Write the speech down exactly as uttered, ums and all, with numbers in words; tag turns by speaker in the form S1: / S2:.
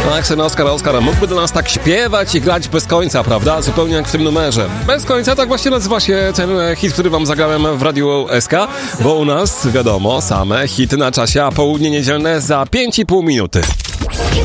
S1: No jak sobie na Oskara, Oskara, mógłby do nas tak śpiewać i grać bez końca, prawda? Zupełnie jak w tym numerze. Bez końca, tak właśnie nazywa się ten hit, który wam zagrałem w Radiu S K, bo u nas, wiadomo, same hity na czasie, a południe niedzielne za pięć i pół minuty.